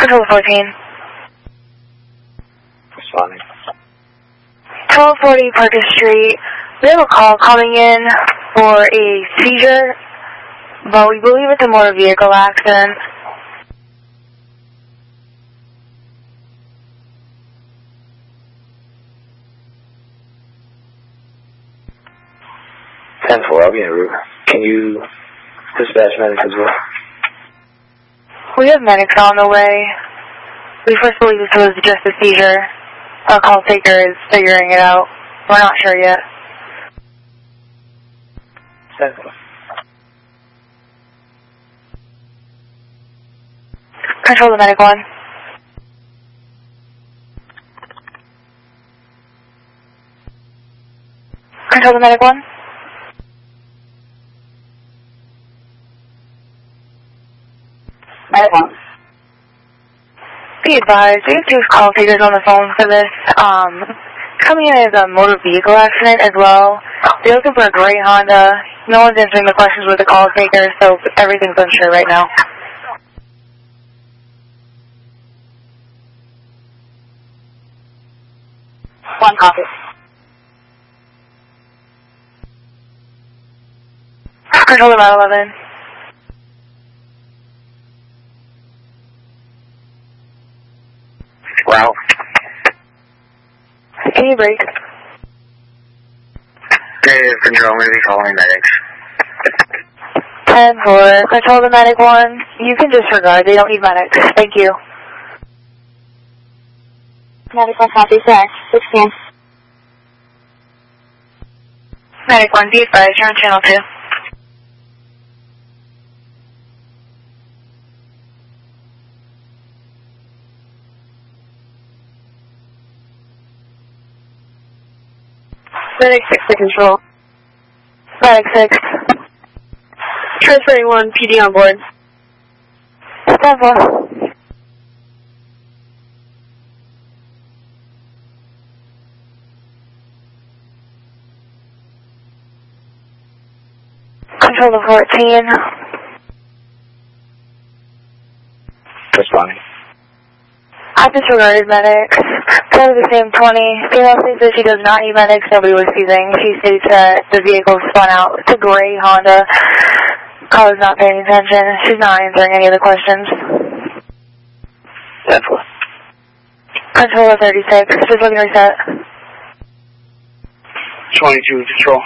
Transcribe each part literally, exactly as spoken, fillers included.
Control fourteen. Responding. twelve forty Parker Street. We have a call coming in for a seizure, but we believe it's a motor vehicle accident. ten four, I'll be en route. Can you dispatch medics as well? We have medics on the way. We first believe this was just a seizure. Our call taker is figuring it out. We're not sure yet. ten four. Control the medic one. Control the medic one. Medic one. Be advised, we have two call takers on the phone for this. Um, coming in as a motor vehicle accident as well. They're looking for a gray Honda. No one's answering the questions with the call taker, so everything's unsure right now. One copy. Control the Route eleven. Wow. Can you break? Negative control, I'm going to be calling medics. ten four. Control the medic one. You can disregard. They don't need medics. Thank you. Medic one copy, sir. sixteen. Medic one, be advised. You're on channel two. Medic six to control. Medic six. Transferring one, P D on board. ten four. Control the fourteen. Responding. I've disregarded medics. Kind of the same twenty. Female states that she does not need medics. Nobody was seizing. She states that the vehicle spun out. It's a gray Honda. Caller's not paying attention. She's not answering any of the questions. ten four. Control the thirty-six. Just looking to reset. twenty-two, control.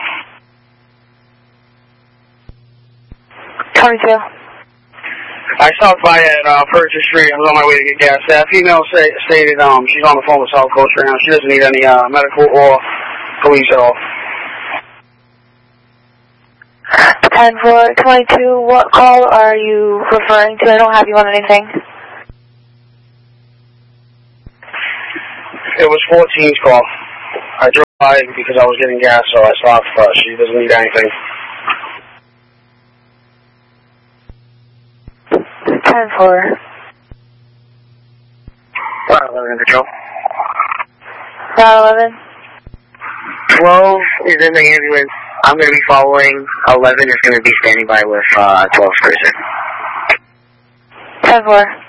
twenty-two. I stopped by at uh, Purchase Street. I was on my way to get gas. That female say, stated um, she's on the phone with South Coast right now. She doesn't need any uh, medical or police at all. ten four twenty-two, what call are you referring to? I don't have you on anything. It was fourteen's call. I drove by because I was getting gas, so I stopped for her. She doesn't need anything. ten four. Route eleven, control. Route eleven. twelve is in the ambulance. I'm going to be following. eleven is going to be standing by with uh, twelve cruiser. ten four.